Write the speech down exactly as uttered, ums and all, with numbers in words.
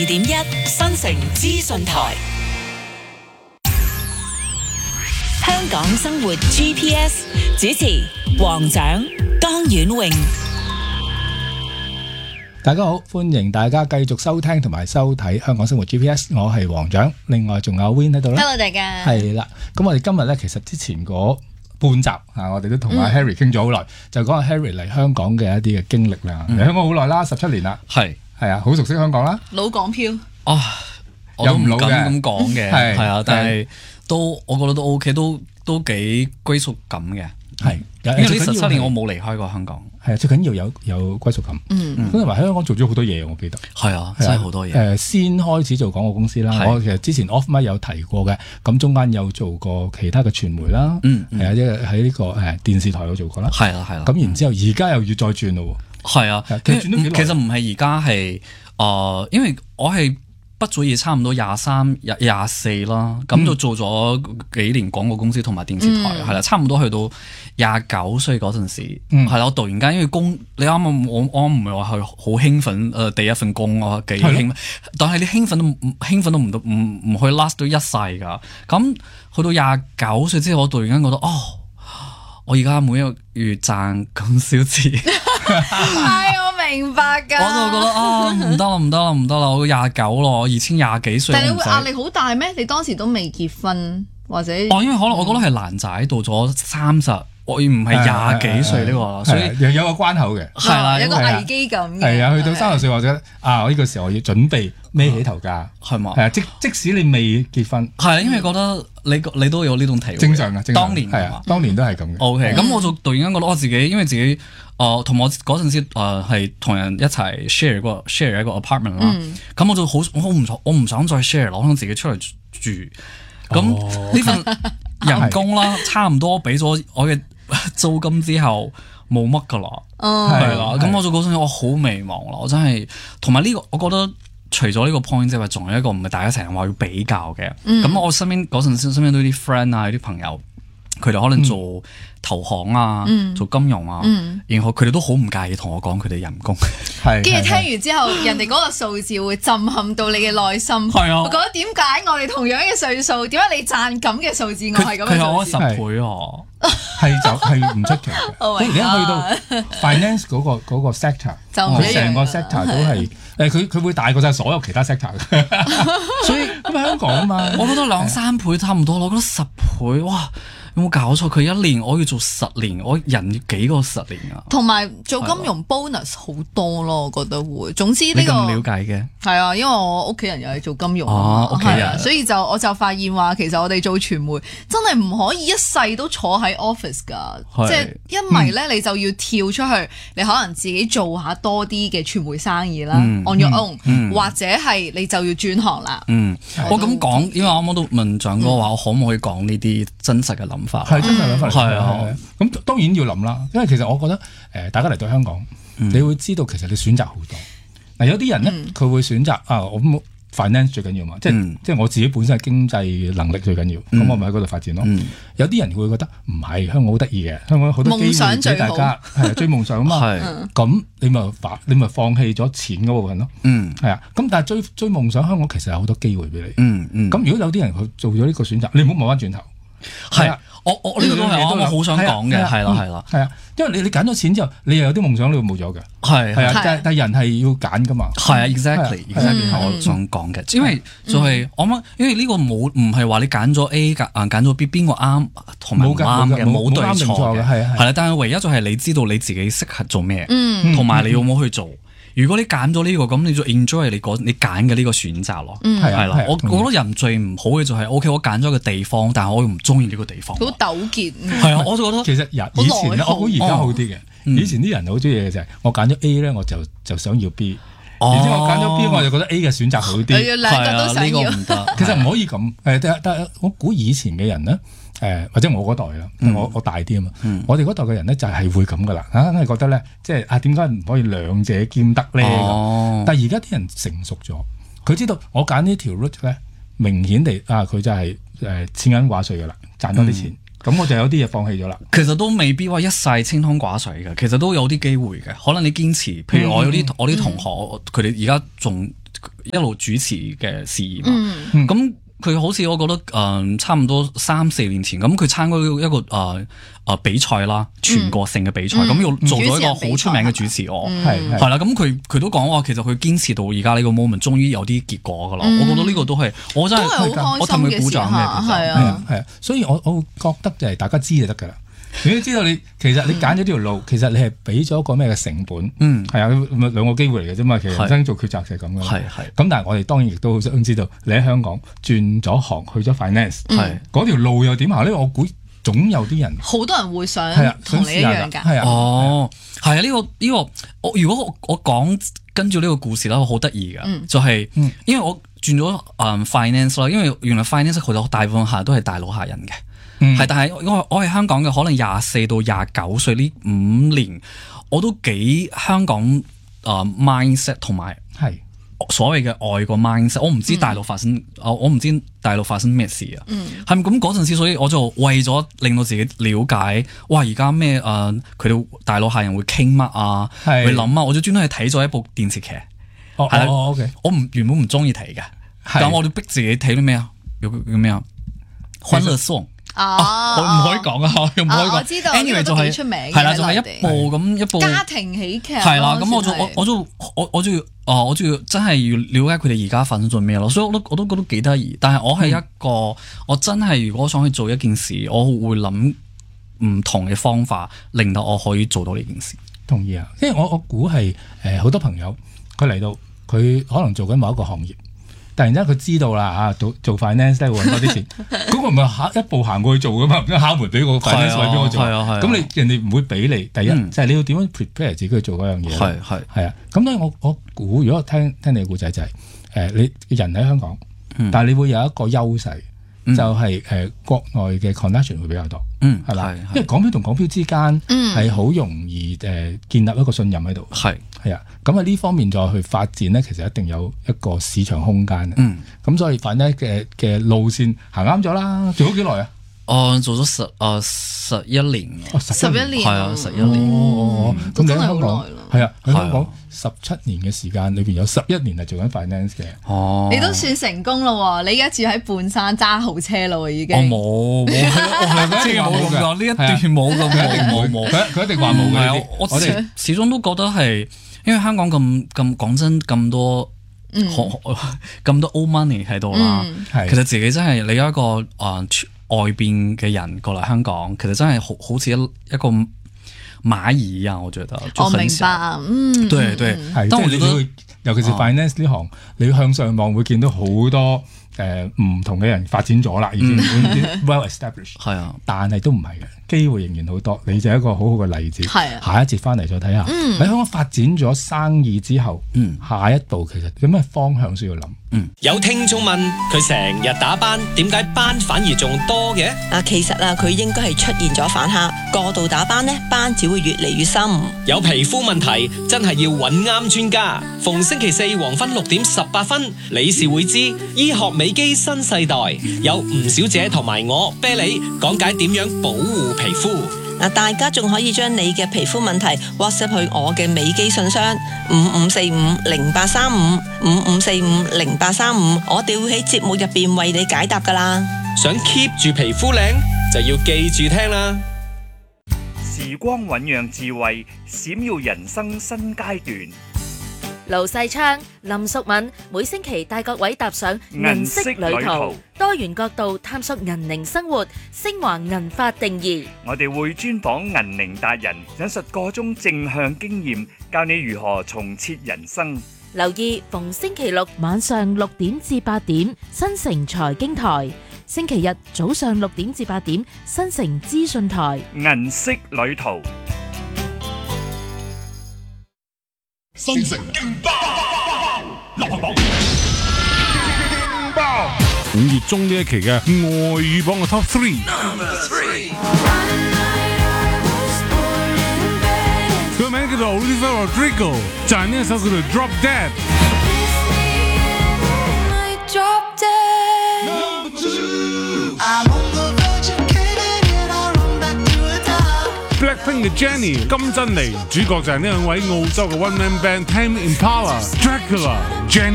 二點一新城資訊台，香港生活 G P S 主持黃獎、江婉穎。 大家好，歡迎大家繼續收聽同埋收睇香港生活 G P S， 我係黃獎，另外仲有 Win 喺度啦。 Hello 大家， 係啦，咁我哋今日咧，其實之前嗰半集啊，我哋都同阿 Harry 傾咗好耐，嗯、就講下 Harry 嚟香港嘅一啲嘅經歷啦。嚟、嗯、香港好耐啦，十七年啦，係係啊，好熟悉香港啦， 老港漂啊，我都唔敢咁講嘅，係係啊，但係都我覺得都 OK， 都都幾歸屬感嘅，係、嗯、因為呢十七年我冇離開過香港。 係啊，最緊要有有歸屬感。嗯，咁同埋喺香港做咗好多嘢，我記得。係啊，真係好多嘢。誒，先開始做廣告公司啦。我其實之前 off mic 有提過嘅，咁中間有做過其他嘅傳媒啦。嗯，係啊，即係喺呢個誒電視台度做過啦。係啦，係啦。咁然之後，而家又要再轉咯。係啊， 其實轉咗幾耐？其實唔係而家係誒，因為我係畢咗業差唔多廿三、廿廿四啦，咁就做咗幾年廣告公司同埋電視台，係啦，差唔多去到廿九歲嗰陣時，係啦，我突然間因為工，你啱啱我我唔係話係好興奮，誒第一份工啊幾興奮，但係你興奮都興奮都唔到，唔唔可以 last 到一世噶。咁去到廿九歲之後，我突然間覺得，哦，我而家每一個月賺咁少錢。 係我明白噶， 我就覺得啊，唔得啦，唔得啦，唔得啦，我廿九咯，我以前廿幾歲。 但係你會壓力好大咩？你當時都未結婚或者？ 哦，因為可能我覺得係男仔到咗三十。我唔係廿幾歲呢個，所以又有個關口嘅， 係啦，有個危機感嘅。 係啊，去到三十歲或者啊，我呢個時候我要準備孭起頭家，係嘛？係啊，即即使你未結婚， 係因為覺得你你都有呢種體會， 正常嘅， 當年係啊，當年都係咁嘅。 O K，咁我就突然間覺得我自己，因為自己誒同我嗰陣時誒係同人一齊 share 個 share 一個 apartment 啦，咁我就好我好唔我唔想再 share，我想自己出嚟住。咁呢份人工啦，差唔多俾咗我嘅租金之後冇乜噶啦，係啦，咁我就嗰陣我好迷茫啦，我真係同埋呢個，我覺得除咗呢個 point 之外，仲有一個唔係大家成日話要比較嘅，咁、嗯、我身邊嗰陣時身邊都啲 friend 啊，啲朋友，佢哋可能做投行啊，嗯、做金融啊，嗯、然後佢哋都好唔介意同我講佢哋人工， 係，跟住聽完之後，人哋嗰個數字會震撼到你嘅內心，係啊，我覺得點解我哋同樣嘅歲數，點解你賺咁嘅數字，我係咁嘅數字，佢有我十倍啊！ 係就係唔出奇嘅，你而家去到 finance 嗰、嗰個、嗰個 sector，佢成個 sector 都係誒，佢佢會大過晒所有其他 sector 嘅，所以咁喺香港啊嘛， 我覺得兩三倍差唔多，我覺得十倍，哇！有冇搞錯？佢一年我要做十年，我人要幾個十年啊？ 同埋做金融 bonus 好多咯，我覺得會。總之呢、呢個咁了解嘅係啊，因為我屋企人又係做金融啊，屋企人、 啊，所以就我就發現話，其實我哋做傳媒真係唔可以一世都坐喺 office 㗎，即係因為咧、嗯、你就要跳出去，你可能自己做下多啲嘅傳媒生意啦、嗯、，on your own，、嗯、或者係你就要轉行啦。 嗯，我咁講，因為我啱啱都問獎哥話，我可唔可以講呢啲真實嘅諗？ 係真係諗法嚟， 係啊， 咁當然要諗啦。因為其實我覺得，誒、呃，大家嚟到香港，嗯、你會知道其實你選擇好多。嗱，有啲人咧，佢、嗯、會選擇啊，我 finance 最緊要嘛，即係、嗯、即係我自己本身係經濟能力最緊要，咁、嗯、我咪喺嗰度發展咯。嗯、有啲人會覺得唔係，香港好得意嘅，香港好多機會俾大家係追夢想啊嘛。咁你咪放你咪放棄咗錢嗰部分咯。嗯，係啊。咁但係追追夢想，香港其實有好多機會俾你。嗯嗯。咁、嗯、如果有啲人佢做咗呢個選擇，你唔好望翻轉頭。係啊。我我呢個都係我好想講嘅，係啦係啦，係啊，因為你你揀咗錢之後，你又有啲夢想你會冇咗嘅，係係啊，但係但係人係要揀噶嘛，係啊 ，exactly exactly 係我想講嘅，因為就係我諗，因為呢個冇唔係話你揀咗 A 揀揀咗 B 邊個啱同埋唔啱嘅，冇對錯嘅，係係啦，但係唯一就係你知道你自己適合做咩，同埋你有冇去做。如果你揀咗呢個，咁你就 enjoy 你嗰你揀嘅呢個選擇咯，係啦。我我覺得人最唔好嘅就係 ，OK， 我揀咗個地方，但係我又唔中意呢個地方， 好糾結。 係啊，我就覺得其實人以前我估而家好啲嘅。以前啲人好中意嘅就係，我揀咗 A 咧，我就就想要 B。然之後我揀咗 B，我就覺得 A 嘅選擇好啲。 兩個都想要， 呢個唔得。 其實唔可以咁。誒，但但係我估以前嘅人咧。誒或者我嗰代啦，嗯、我我大啲啊嘛，嗯、我哋嗰代嘅人咧就係會咁噶啦，硬係覺得咧，即係啊點解唔可以兩者兼得咧？哦、但係而家啲人成熟咗，佢知道我揀呢條 route 咧，明顯地啊佢就係誒錢銀掛帥噶啦，賺多啲錢。 咁我就有啲嘢放棄咗啦。 其實都未必話一世清湯寡水嘅，其實都有啲機會嘅。可能你堅持，譬如我有啲、嗯、我啲同學，佢哋而家仲一路主持嘅事業嘛，咁、嗯。佢好似我覺得誒、呃、差唔多三四年前咁，佢參加一個誒誒、呃呃、比賽啦，全國性嘅比賽，咁、嗯、要做咗一個好出名嘅主持我係係啦，咁佢佢都講話其實佢堅持到而家呢個 moment， 終於有啲結果噶啦、嗯。我覺得呢個都係我真係我同佢鼓掌嘅， 係啊係啊，所以我我會覺得就係大家知就得㗎啦。你都知道你其實你揀咗呢條路，其實你係俾咗一個咩嘅成本？嗯，係啊，兩個機會嚟嘅啫嘛。其實人生做抉擇就係咁嘅。係係。咁但係我哋當然亦都好想知道，你喺香港轉咗行去咗 finance， 係嗰條路又點行呢？我估總有啲人， 好多人會想同你一樣㗎。係啊。 哦，係啊，呢個呢個我如果我我講跟住呢個故事啦，好得意㗎，就係因為我轉咗誒 finance 啦，因為原來 finance 好多大部分客都係大陸客人嘅。係、嗯，但係我我係香港嘅，可能廿四到廿九歲呢五年，我都幾香港誒、呃、mindset 同埋係所謂嘅外國 mindset。我唔知大陸發生，嗯、我唔知大陸發生咩事啊。係咪咁嗰陣時，所以我就為咗令到自己了解，哇！而家咩誒佢哋大陸客人會傾乜啊？會諗啊！我就專登去睇咗一部電視劇。 哦哦，哦 OK， 我唔原本唔中意睇嘅，但我哋逼自己睇啲咩啊？叫叫咩啊？歡樂頌。啊！我唔可以講啊，又唔可以講。我知道 anyway 就係出名嘅， 係啦，就係一部咁一部家庭喜劇。 係啦，咁我就我我就我我就要哦，我就要真係要了解佢哋而家發生咗咩咯。所以我都我都覺得幾得意。但係我係一個，我真係如果想去做一件事，我會諗唔同嘅方法，令到我可以做到呢件事。 同意啊，因為我我估係誒好多朋友佢嚟到，佢可能做緊某一個行業。突然間佢知道啦嚇，做做 finance 咧會揾多啲錢，咁我唔係行一步行過去做噶嘛，唔通敲門俾個 finance 位俾我做？咁你人哋唔會俾你。第一、嗯、就係、是、你要點樣 prepare 自己去做嗰樣嘢。係係係啊，咁所以我我估，如果聽聽你嘅故仔就係、是、誒、呃、你人喺香港，嗯、但係你會有一個優勢，嗯、就係、是、誒、呃、國內嘅 connection 會比較多，嗯係啦，因為港漂同港漂之間係好容易誒、呃、建立一個信任喺度。係。係啊，咁啊呢方面再去發展咧，其實一定有一個市場空間。嗯，咁所以反正嘅嘅路線行啱咗啦，做咗幾耐啊？ 哦，做咗十誒十一年。 哦，十一年， 係啊，十一年。 哦，咁你喺香港係啊，喺香港十七年嘅時間裏邊有十一年係做緊 finance 嘅。 哦，你都算成功咯，你而家住喺半山揸豪車咯，已經。 我冇，我係即係冇咁講，呢一段冇咁樣，冇冇，佢佢一定話冇嘅。我我哋始終都覺得係。因為香港咁咁講真咁多，咁、嗯、多 old money 喺度啦，嗯、其實自己真係你有一個誒、呃、外邊嘅人過嚟香港，其實真係好好似一一個螞蟻一樣，我覺得。 我明白，嗯， 對對， 係、嗯，即係你會，尤其是 finance 呢行，你要向上望會見到好多。誒、呃、唔同嘅人發展咗啦，已經 well established。係啊，但係都唔係嘅，機會仍然好多。你就係一個好好嘅例子。係啊，下一節翻嚟再睇下。喺、嗯、香港發展咗生意之後，嗯，下一步其實有咩方向需要諗？嗯， 有聽眾問佢成日打班，點解班反而仲多嘅？ 啊，其實啊，佢應該係出現咗反客，過度打班呢，班只會越嚟越深。 有皮膚問題真係要揾啱專家。逢星期四黃昏六點十八分，理事會知醫學美肌新世代，有吳小姐同埋我啤梨講解點樣保護皮膚。 嗱，大家仲可以將你嘅皮膚問題 WhatsApp 去我嘅美肌信箱五五四五零八三五五五四五零八三五，我哋會喺節目入邊為你解答噶啦。 想 keep 住皮膚靚，就要記住聽啦。 時光醞釀智慧，閃耀人生新階段。 盧世昌、林淑敏每星期帶各位踏上銀色旅途，多元角度探索銀齡生活，升華銀發定義。 我哋會專訪銀齡達人，引述個中正向經驗，教你如何重設人生。 留意逢星期六晚上六點至八點，新城財經台；星期日早上六點至八點，新城資訊台。 銀色旅途。 新城勁爆流行榜，勁爆五月中呢一期嘅外語榜嘅 Top Three，Number Three， 佢個名叫做 Olivia Rodrigo， 就係呢一首叫做 Drop Dead。Number Two，I'm on the verge of killing it all。 Jenny 金珍妮，主角就係呢兩位澳洲嘅 One Man Band Tame Impala Dracula Jenny。